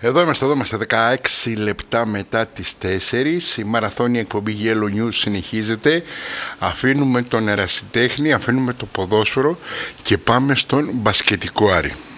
Εδώ είμαστε 16 λεπτά μετά τις 4. Η μαραθώνια εκπομπή Yellow News συνεχίζεται. Αφήνουμε τον ερασιτέχνη, αφήνουμε το ποδόσφαιρο και πάμε στον μπασκετικό Άρη.